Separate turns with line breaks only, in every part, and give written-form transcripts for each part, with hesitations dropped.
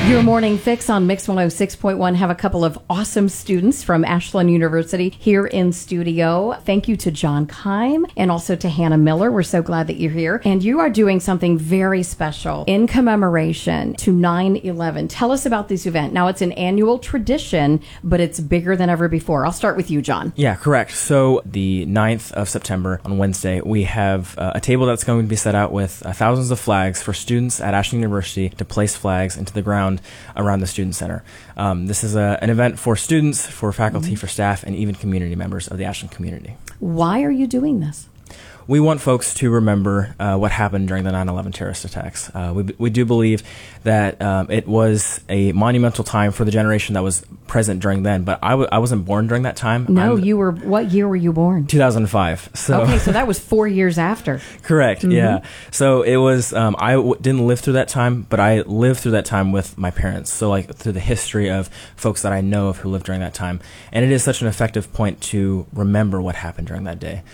Your morning fix on Mix 106.1 have a couple of awesome students from Ashland University here in studio. Thank you to John Keim and also to Hannah Miller. We're so glad that you're here. And you are doing something very special in commemoration to 9/11. Tell us about this event. Now, it's an annual tradition, but it's bigger than ever before. I'll start with you, John.
Yeah, correct. So the 9th of September on Wednesday, we have a table that's going to be set out with thousands of flags for students at Ashland University to place flags into the ground around the Student Center. This is an event for students, for faculty, for staff, and even community members of the Ashland community.
Why are you doing this?
We want folks to remember what happened during the 9/11 terrorist attacks. We do believe that it was a monumental time for the generation that was present during then, but I wasn't born during that time.
No, you were. What year were you born?
2005.
Okay, so that was 4 years after.
Correct, yeah. So it was, didn't live through that time, but I lived through that time with my parents. So like through the history of folks that I know of who lived during that time. And it is such an effective point to remember what happened during that day.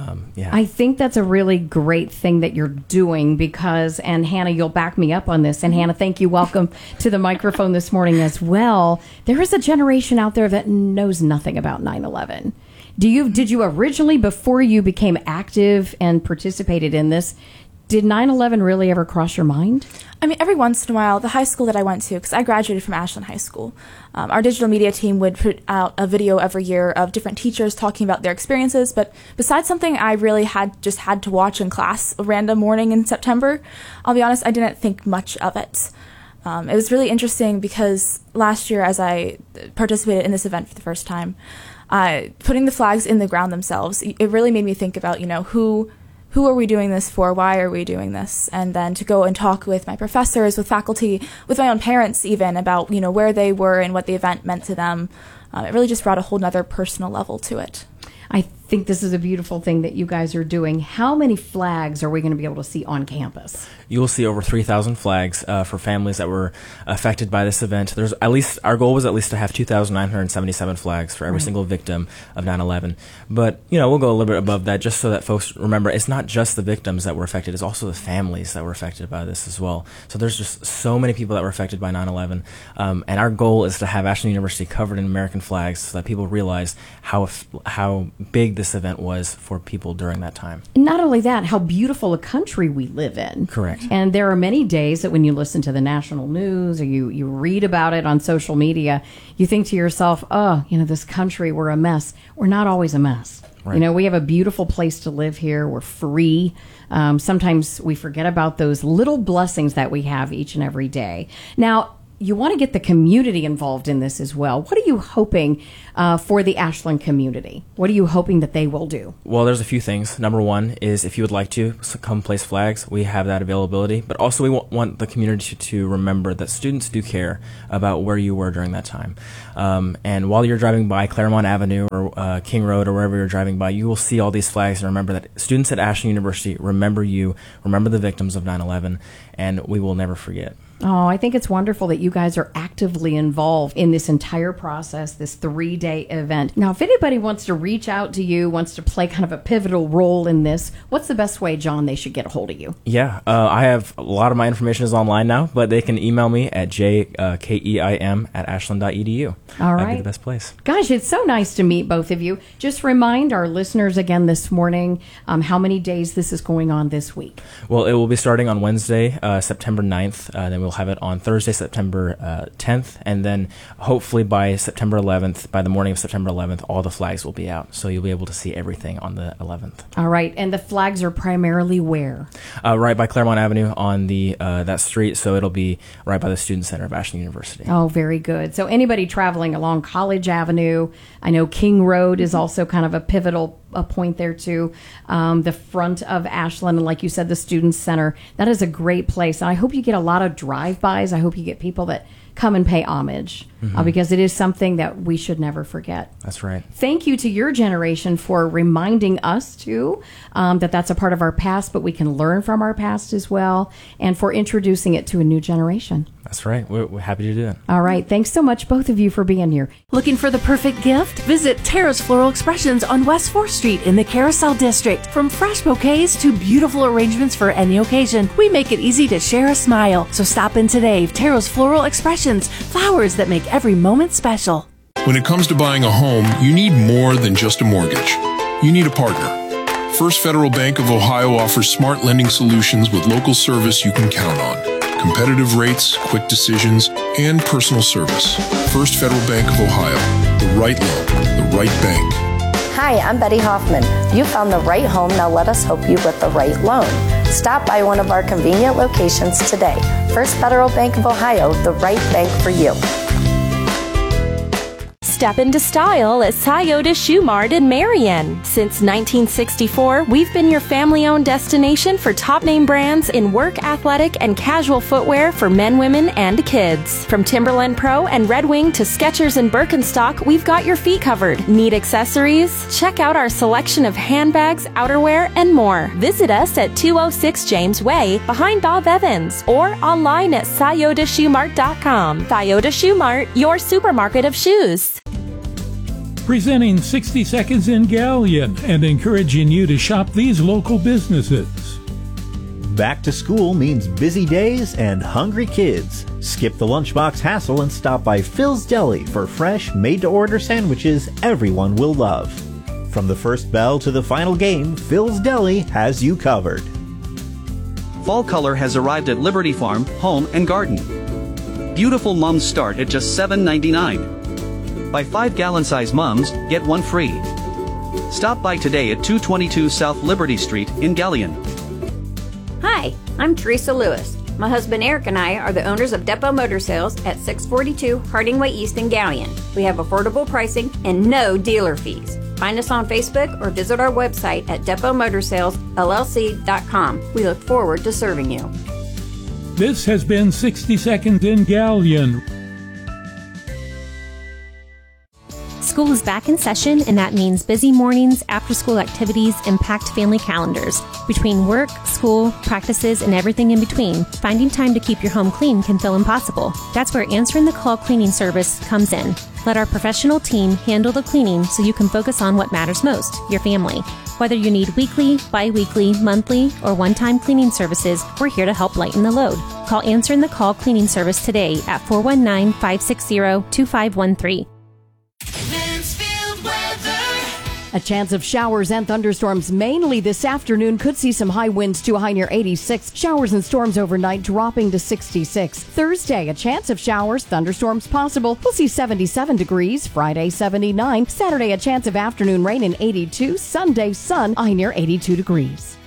I think that's a really great thing that you're doing because, and Hannah, you'll back me up on this. And Hannah, thank you. Welcome to the microphone this morning as well. There is a generation out there that knows nothing about 9/11. Did you originally, before you became active and participated in this, did 9/11 really ever cross your mind?
I mean, every once in a while, the high school that I went to, because I graduated from Ashland High School, our digital media team would put out a video every year of different teachers talking about their experiences. But besides something I really had to watch in class a random morning in September, I'll be honest, I didn't think much of it. It was really interesting because last year, as I participated in this event for the first time, putting the flags in the ground themselves, it really made me think about, who are we doing this for? Why are we doing this? And then to go and talk with my professors, with faculty, with my own parents even about, where they were and what the event meant to them. It really just brought a whole nother personal level to it.
I think this is a beautiful thing that you guys are doing. How many flags are we going to be able to see on campus?
You will see over 3,000 flags for families that were affected by this event. Our goal was at least to have 2,977 flags for every single victim of 9/11. But, we'll go a little bit above that just so that folks remember it's not just the victims that were affected, it's also the families that were affected by this as well. So there's just so many people that were affected by 9/11. And our goal is to have Ashland University covered in American flags so that people realize how big this event was for people during that time.
Not only that, how beautiful a country we live in.
Correct.
And there are many days that when you listen to the national news or you read about it on social media, you think to yourself, this country, we're a mess. We're not always a mess. Right. We have a beautiful place to live here. We're free. Sometimes we forget about those little blessings that we have each and every day. Now, you want to get the community involved in this as well. What are you hoping for the Ashland community? What are you hoping that they will do?
Well, there's a few things. Number one is if you would like to come place flags, we have that availability. But also we want the community to remember that students do care about where you were during that time. And while you're driving by Claremont Avenue or King Road or wherever you're driving by, you will see all these flags and remember that students at Ashland University remember you, remember the victims of 9/11, and we will never forget.
Oh, I think it's wonderful that you guys are actively involved in this entire process, this 3-day event. Now, if anybody wants to reach out to you, wants to play kind of a pivotal role in this, what's the best way, John, they should get a hold of you?
Yeah, I have a lot of my information is online now, but they can email me at jkeim@ashland.edu.
All right.
That'd be the best place.
Gosh, it's so nice to meet both of you. Just remind our listeners again this morning how many days this is going on this week.
Well, it will be starting on Wednesday, September 9th. Then we'll have it on Thursday, September 10th. And then hopefully by September 11th, by the morning of September 11th, all the flags will be out. So you'll be able to see everything on the 11th.
All right. And the flags are primarily where?
Right by Claremont Avenue on that street. So it'll be right by the Student Center of Ashland University.
Oh, very good. So anybody traveling along College Avenue, I know King Road is also kind of a pivotal point there too. The front of Ashland, and like you said, the Student Center, that is a great place. And I hope you get a lot of drive-bys. I hope you get people that come and pay homage because it is something that we should never forget.
That's right.
Thank you to your generation for reminding us too that that's a part of our past, but we can learn from our past as well, and for introducing it to a new generation.
That's right. We're happy to do it.
All right. Thanks so much, both of you, for being here.
Looking for the perfect gift? Visit Tara's Floral Expressions on West 4th Street in the Carousel District. From fresh bouquets to beautiful arrangements for any occasion, we make it easy to share a smile. So stop in today. Tara's Floral Expressions, flowers that make every moment special.
When it comes to buying a home, you need more than just a mortgage. You need a partner. First Federal Bank of Ohio offers smart lending solutions with local service you can count on. Competitive rates, quick decisions, and personal service. First Federal Bank of Ohio. The right loan, the right bank.
Hi, I'm Betty Hoffman. You found the right home, now let us help you with the right loan. Stop by one of our convenient locations today. First Federal Bank of Ohio, the right bank for you.
Step into style at Scioto Shoe Mart in Marion. Since 1964, we've been your family-owned destination for top-name brands in work, athletic, and casual footwear for men, women, and kids. From Timberland Pro and Red Wing to Skechers and Birkenstock, we've got your feet covered. Need accessories? Check out our selection of handbags, outerwear, and more. Visit us at 206 James Way, behind Bob Evans, or online at sciotoshoemart.com. Scioto Shoe Mart, your supermarket of shoes.
Presenting 60 Seconds in Galleon and encouraging you to shop these local businesses.
Back to school means busy days and hungry kids. Skip the lunchbox hassle and stop by Phil's Deli for fresh, made-to-order sandwiches everyone will love. From the first bell to the final game, Phil's Deli has you covered.
Fall color has arrived at Liberty Farm, Home and Garden. Beautiful mums start at just $7.99. Buy 5-gallon size mums, get one free. Stop by today at 222 South Liberty Street in Galleon.
Hi, I'm Teresa Lewis. My husband Eric and I are the owners of Depot Motor Sales at 642 Harding Way East in Galleon. We have affordable pricing and no dealer fees. Find us on Facebook or visit our website at depotmotorsales.llc.com. We look forward to serving you.
This has been 60 Seconds in Galleon.
School is back in session, and that means busy mornings, after-school activities, and packed family calendars. Between work, school, practices, and everything in between, finding time to keep your home clean can feel impossible. That's where Answering the Call cleaning service comes in. Let our professional team handle the cleaning so you can focus on what matters most, your family. Whether you need weekly, bi-weekly, monthly, or one-time cleaning services, we're here to help lighten the load. Call Answering the Call cleaning service today at 419-560-2513.
A chance of showers and thunderstorms mainly this afternoon. Could see some high winds to a high near 86. Showers and storms overnight dropping to 66. Thursday, a chance of showers, thunderstorms possible. We'll see 77 degrees. Friday, 79. Saturday, a chance of afternoon rain in 82. Sunday, sun, high near 82 degrees.